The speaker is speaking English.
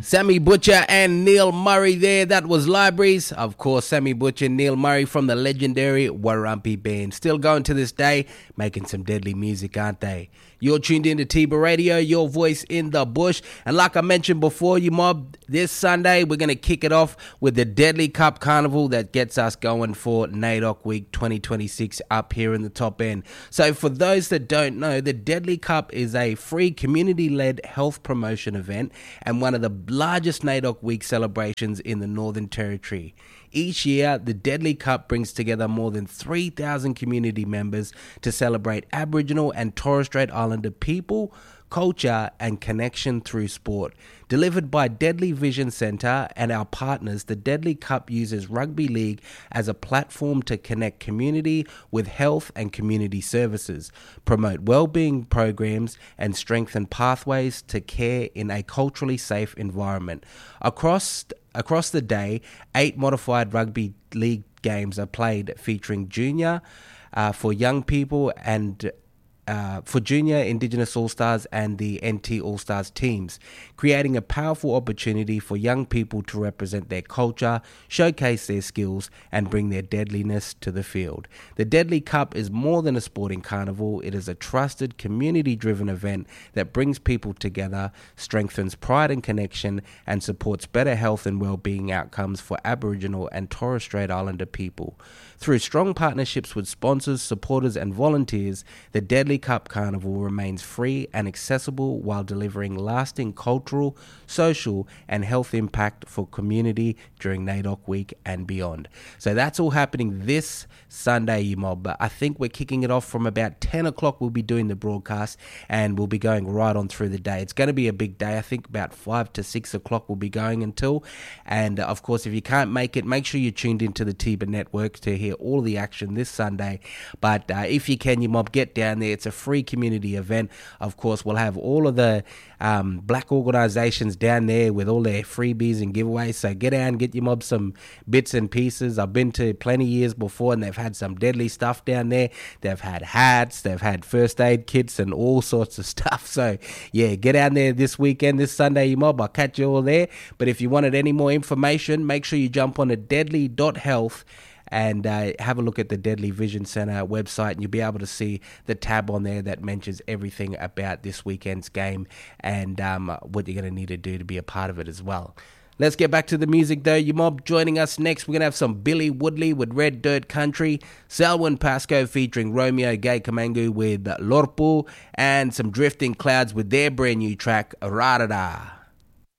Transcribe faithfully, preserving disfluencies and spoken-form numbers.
Sammy Butcher and Neil Murray there. That was Libraries. Of course, Sammy Butcher and Neil Murray from the legendary Warumpi Band. Still going to this day, making some deadly music, aren't they? You're tuned in to Tiba Radio, your voice in the bush. And like I mentioned before, you mob, this Sunday we're going to kick it off with the Deadly Cup Carnival that gets us going for NAIDOC Week twenty twenty-six up here in the top end. So for those that don't know, the Deadly Cup is a free community-led health promotion event and one of the largest NAIDOC Week celebrations in the Northern Territory. Each year, the Deadly Cup brings together more than three thousand community members to celebrate Aboriginal and Torres Strait Islander people, culture and connection through sport. Delivered by Deadly Vision Centre and our partners, the Deadly Cup uses rugby league as a platform to connect community with health and community services, promote well-being programs and strengthen pathways to care in a culturally safe environment. Across Across the day, eight modified rugby league games are played featuring junior uh, for young people and Uh, for Junior, Indigenous All-Stars and the N T All-Stars teams, creating a powerful opportunity for young people to represent their culture, showcase their skills and bring their deadliness to the field. The Deadly Cup is more than a sporting carnival. It is a trusted, community-driven event that brings people together, strengthens pride and connection and supports better health and well-being outcomes for Aboriginal and Torres Strait Islander people. Through strong partnerships with sponsors, supporters and volunteers, the Deadly Cup Carnival remains free and accessible while delivering lasting cultural, social and health impact for community during NAIDOC Week and beyond. So that's all happening this Sunday, you mob. But I think we're kicking it off from about ten o'clock. We'll be doing the broadcast and we'll be going right on through the day. It's going to be a big day. I think about five to six o'clock we'll be going until. And of course, if you can't make it, make sure you're tuned into the Tiba Network to hear all the action this Sunday. But uh, if you can, you mob, get down there. It's a free community event. Of course, we'll have all of the um, black organisations down there with all their freebies and giveaways. So get out and get your mob some bits and pieces. I've been to plenty years before and they've had some deadly stuff down there. They've had hats, they've had first aid kits and all sorts of stuff. So yeah, get out there this weekend, this Sunday, you mob. I'll catch you all there. But if you wanted any more information, make sure you jump on to deadly dot health and uh, have a look at the Deadly Vision Centre website and you'll be able to see the tab on there that mentions everything about this weekend's game and um, what you're going to need to do to be a part of it as well. Let's get back to the music though, you mob. Joining us next, we're going to have some Billy Woodley with Red Dirt Country, Selwyn Pascoe featuring Romeo Gay Kamangu with Lorpu, and some Drifting Clouds with their brand new track, Rarada.